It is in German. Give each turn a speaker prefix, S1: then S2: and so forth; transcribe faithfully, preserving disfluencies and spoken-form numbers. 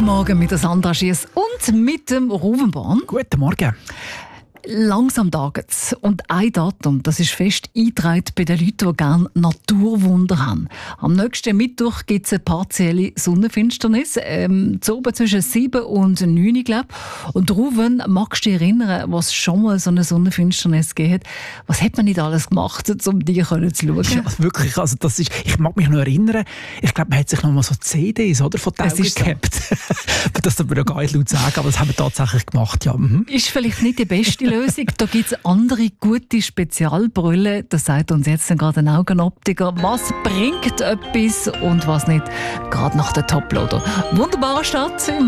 S1: Morgen mit der Sandra Schiess und mit dem Ruben Bahn.
S2: Guten Morgen.
S1: Langsam taget's. Und ein Datum, das ist fest eingetragen bei den Leuten, die gerne Naturwunder haben. Am nächsten Mittwoch gibt es eine partielle Sonnenfinsternis. Ähm, zu oben zwischen sieben und neun, glaube ich. Und Ruben, magst du dich erinnern, was schon mal so eine Sonnenfinsternis gegeben hat? Was hat man nicht alles gemacht, um die zu schauen?
S2: Ja, wirklich. Also das ist, ich mag mich noch erinnern, ich glaube, man hat sich noch mal so C Ds oder, von den Augen gehabt. Das darf man ja gar nicht laut sagen, aber das haben wir tatsächlich gemacht. Ja. Mhm.
S1: Ist vielleicht nicht die beste Lösung. Da gibt es andere gute Spezialbrille. Das sagt uns jetzt gerade ein Augenoptiker. Was bringt etwas und was nicht? Gerade nach der Toploader. Wunderbare Stadt.